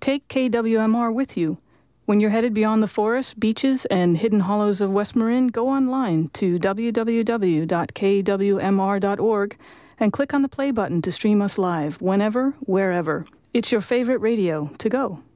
Take KWMR with you. When you're headed beyond the forests, beaches, and hidden hollows of West Marin, go online to www.kwmr.org and click on the play button to stream us live whenever, wherever. It's your favorite radio to go.